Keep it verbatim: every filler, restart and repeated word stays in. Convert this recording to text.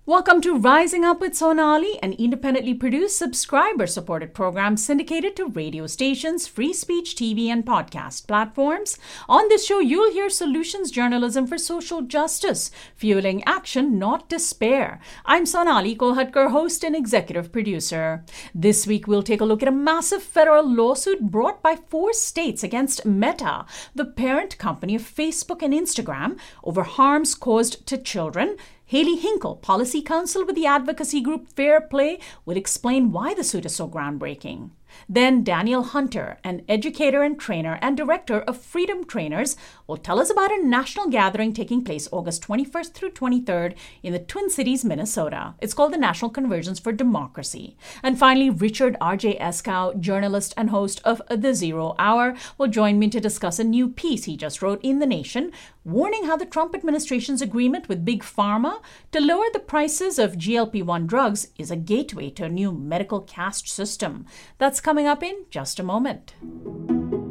Welcome to Rising Up with Sonali, an independently produced, subscriber-supported program syndicated to radio stations, free speech T V, and podcast platforms. On this show, you'll hear solutions journalism for social justice, fueling action, not despair. I'm Sonali Kolhatkar, host and executive producer. This week, we'll take a look at a massive federal lawsuit brought by four states against Meta, the parent company of Facebook and Instagram, over harms caused to children. Haley Hinkle, policy counsel with the advocacy group Fair Play, will explain why the suit is so groundbreaking. Then Daniel Hunter, an educator and trainer and director of Freedom Trainers, will tell us about a national gathering taking place August twenty-first through twenty-third in the Twin Cities, Minnesota. It's called the National Convergence for Democracy. And finally, Richard R J Eskow, journalist and host of The Zero Hour, will join me to discuss a new piece he just wrote in The Nation, warning how the Trump administration's agreement with Big Pharma to lower the prices of G L P one drugs is a gateway to a new medical caste system. That's coming up in just a moment.